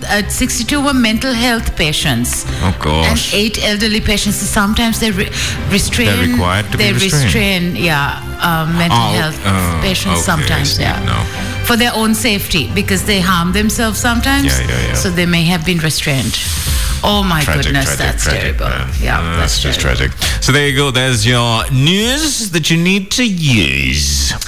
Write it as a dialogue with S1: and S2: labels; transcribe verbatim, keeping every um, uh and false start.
S1: uh, sixty-two were mental health patients.
S2: Oh gosh.
S1: And eight elderly patients. So sometimes they re- restrain.
S2: They're required to
S1: they
S2: be restrained.
S1: restrain, yeah, uh, mental
S2: Oh,
S1: health
S2: oh,
S1: patients
S2: okay,
S1: sometimes,
S2: I see.
S1: yeah.
S2: No.
S1: For their own safety, because they harm themselves sometimes.
S2: Yeah, yeah, yeah.
S1: So they may have been restrained. Oh my
S2: Tragic,
S1: goodness,
S2: tragic,
S1: that's
S2: tragic,
S1: terrible.
S2: man.
S1: Yeah,
S2: Uh,
S1: that's
S2: that's just
S1: terrible.
S2: tragic. So there you go. There's your news that you need to use.